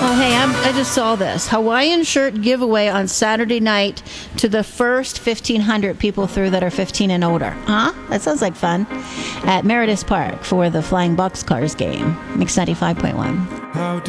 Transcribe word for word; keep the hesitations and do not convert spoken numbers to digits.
Oh, hey, I'm, I just saw this. Hawaiian shirt giveaway on Saturday night to the first fifteen hundred people through that are fifteen and older. Huh? That sounds like fun. At Meredith Park for the Flying Boxcars game. Mix ninety-five point one.